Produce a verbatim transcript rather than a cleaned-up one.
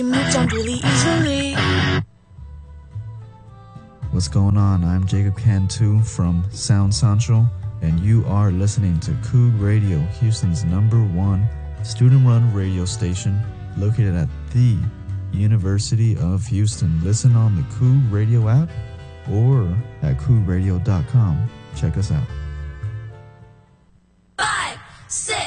Moved on really easily. What's going on? I'm Jacob Cantu from Sound Central, and you are listening to Coog Radio, Houston's number one student-run radio station located at the University of Houston. Listen on the Coog Radio app or at coog radio dot com. Check us out. Five, six.